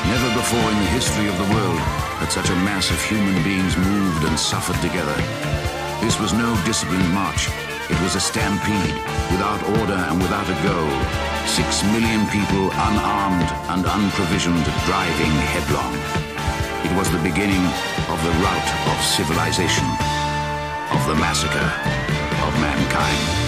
Never before in the history of the world had such a mass of human beings moved and suffered together. This was no disciplined march. It was a stampede, without order and without a goal. 6 million people unarmed and unprovisioned, driving headlong. It was the beginning of the rout of civilization, of the massacre of mankind.